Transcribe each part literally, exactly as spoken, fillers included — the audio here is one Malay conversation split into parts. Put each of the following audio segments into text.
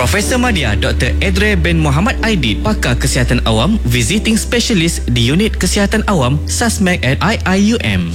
Profesor Madya Doktor Edre bin Muhammad Aidit, pakar kesihatan awam, visiting specialist di Unit Kesihatan Awam Susmek at I I U M.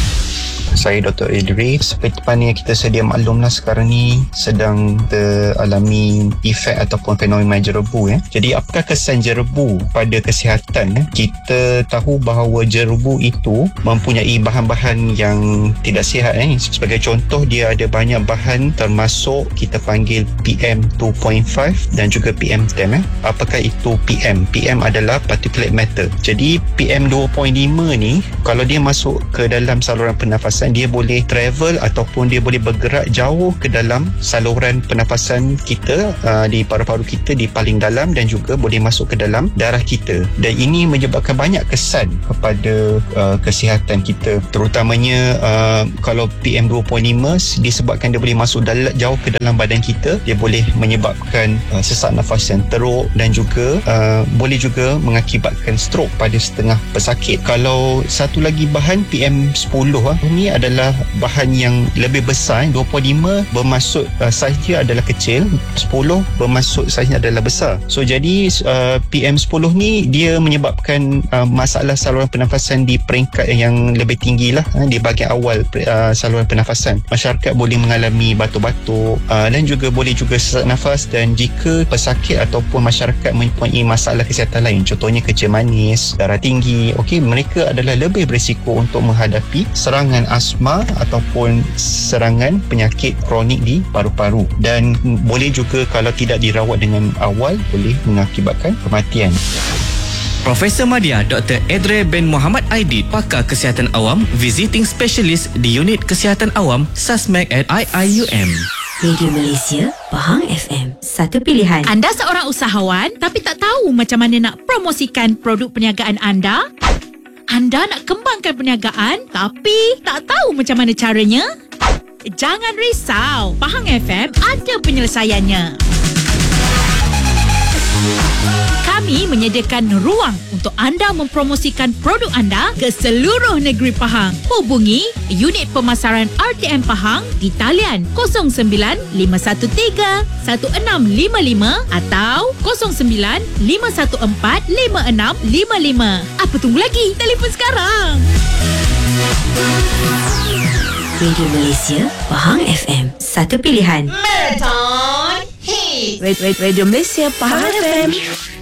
Saya Doktor Edre. Seperti mana yang kita sedia maklumlah, sekarang ni sedang teralami efek ataupun fenomena jerebu. Ya. Jadi apakah kesan jerebu pada kesihatan? Ya? Kita tahu bahawa jerebu itu mempunyai bahan-bahan yang tidak sihat. Ya. Sebagai contoh, dia ada banyak bahan termasuk kita panggil P M dua titik lima dan juga P M sepuluh. Ya. Apakah itu P M? P M adalah particulate matter. Jadi P M dua titik lima ni, kalau dia masuk ke dalam saluran pernafasan, dia boleh travel ataupun dia boleh bergerak jauh ke dalam saluran pernafasan kita, uh, di paru-paru kita di paling dalam, dan juga boleh masuk ke dalam darah kita, dan ini menyebabkan banyak kesan kepada uh, kesihatan kita, terutamanya uh, kalau P M dua titik lima disebabkan dia boleh masuk dal- jauh ke dalam badan kita, dia boleh menyebabkan uh, sesak nafas yang teruk dan juga uh, boleh juga mengakibatkan stroke pada setengah pesakit. Kalau satu lagi bahan P M sepuluh, uh, ni adalah bahan yang lebih besar. Dua titik lima bermaksud uh, saiz dia adalah kecil, sepuluh bermaksud saiznya adalah besar. So jadi uh, P M sepuluh ni dia menyebabkan uh, masalah saluran pernafasan di peringkat yang lebih tinggi lah, uh, di bahagian awal uh, saluran pernafasan. Masyarakat boleh mengalami batuk-batuk uh, dan juga boleh juga sesak nafas, dan jika pesakit ataupun masyarakat mempunyai masalah kesihatan lain, contohnya kencing manis, darah tinggi, okey, mereka adalah lebih berisiko untuk menghadapi serangan asma ataupun serangan penyakit kronik di paru-paru, dan boleh juga kalau tidak dirawat dengan awal boleh mengakibatkan kematian. Profesor Madya Doktor Edre bin Muhammad Aidit, pakar kesihatan awam, visiting specialist di Unit Kesihatan Awam Susmek at I I U M. Radio Malaysia, Pahang F M, satu pilihan. Anda seorang usahawan tapi tak tahu macam mana nak promosikan produk perniagaan anda? Anda nak kembangkan perniagaan tapi tak tahu macam mana caranya? Jangan risau, Pahang F M ada penyelesaiannya. Kami menyediakan ruang untuk anda mempromosikan produk anda ke seluruh negeri Pahang. Hubungi Unit Pemasaran R T M Pahang di talian kosong sembilan lima satu tiga satu enam lima lima atau kosong sembilan lima satu empat lima enam lima lima. Apa tunggu lagi? Telefon sekarang. Radio Malaysia, Pahang F M, satu pilihan. Marathon Hit. Radio Malaysia, Pahang F M.